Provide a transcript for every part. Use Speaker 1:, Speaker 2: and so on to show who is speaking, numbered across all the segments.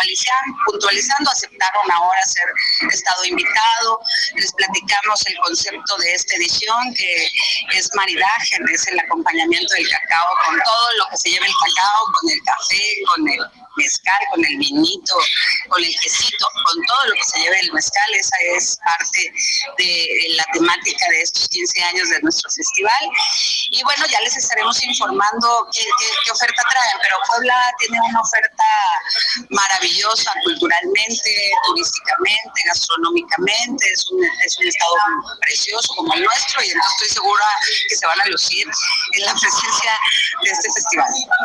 Speaker 1: puntualizando, aceptaron ahora ser estado invitado. Les platicamos el concepto de esta edición, que es maridaje, es el acompañamiento del cacao con todo lo que se lleva el cacao, con el café, con el mezcal, con el vinito, con el quesito, con todo lo que se lleve el mezcal. Esa es parte de la temática de estos 15 años de nuestro festival. Y bueno, ya les estaremos informando qué oferta traen, pero Puebla tiene una oferta maravillosa culturalmente, turísticamente, gastronómicamente. Es un estado precioso como el nuestro, y entonces estoy segura que se van a lucir en la presencia de este festival.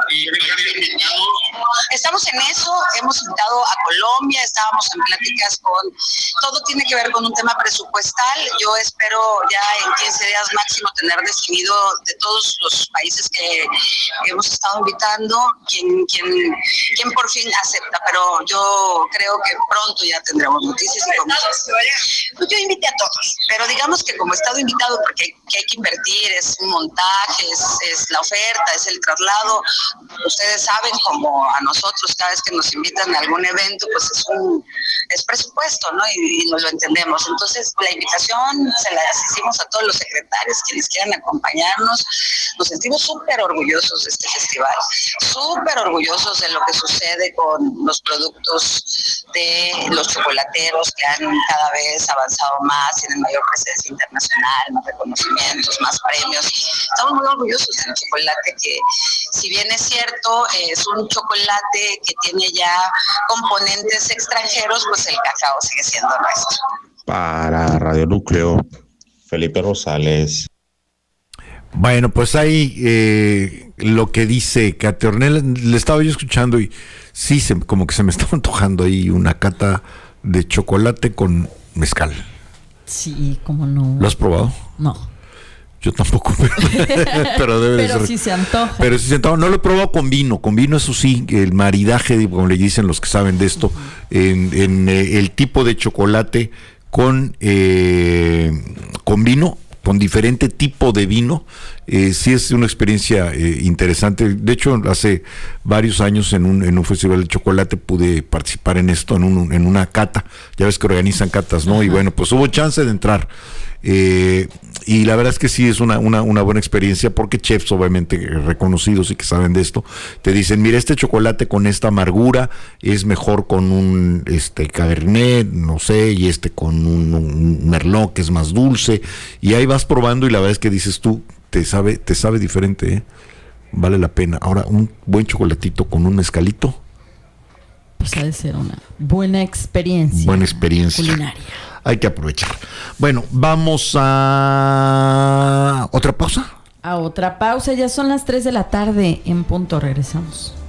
Speaker 1: Estamos en eso, hemos invitado a Colombia, estábamos en pláticas todo tiene que ver con un tema presupuestal. Yo espero ya en 15 días máximo tener definido de todos los países que hemos estado invitando quién por fin acepta, pero yo creo que pronto ya tendremos noticias. Yo invité a todos, pero digamos que como he estado invitado, porque hay que invertir, es un montaje, es la oferta, es el traslado. Ustedes saben, como a nosotros cada vez que nos invitan a algún evento, pues es presupuesto, ¿no? Y nos lo entendemos. Entonces la invitación se la hicimos a todos los secretarios quienes quieran acompañarnos. Nos sentimos súper orgullosos de este festival, súper orgullosos de lo que sucede con los productos de los chocolateros, que han cada vez avanzado más, tienen mayor presencia internacional, más reconocimientos, más premios. Estamos muy orgullosos del chocolate, que si bien es cierto, es un chocolate que tiene ya componentes extranjeros, pues el cacao sigue siendo nuestro.
Speaker 2: Para Radio Núcleo, Felipe Rosales.
Speaker 3: Bueno, pues ahí lo que dice Katia Ornella, le estaba yo escuchando y sí, como que se me estaba antojando ahí una cata de chocolate con mezcal.
Speaker 4: Sí, ¿cómo no?
Speaker 3: ¿Lo has probado?
Speaker 4: No.
Speaker 3: Yo tampoco, pero debe de ser.
Speaker 4: Pero sí se antoja.
Speaker 3: Pero sí se antoja. No lo he probado con vino. Con vino, eso sí, el maridaje, como le dicen los que saben de esto, en el tipo de chocolate con vino, con diferente tipo de vino, sí es una experiencia interesante. De hecho, hace varios años en un festival de chocolate pude participar en esto, en una cata. Ya ves que organizan catas, ¿no? Ajá. Y bueno, pues hubo chance de entrar. Y la verdad es que sí es una buena experiencia, porque chefs obviamente reconocidos y que saben de esto te dicen, mira, este chocolate con esta amargura es mejor con un cabernet, no sé, y con un merlot que es más dulce, y ahí vas probando y la verdad es que dices tú, te sabe diferente, vale la pena. Ahora, un buen chocolatito con un mezcalito,
Speaker 4: pues ha de ser una buena experiencia culinaria.
Speaker 3: Hay que aprovechar. Bueno, vamos a otra pausa.
Speaker 4: A otra pausa, ya son las 3 de la tarde en punto, regresamos.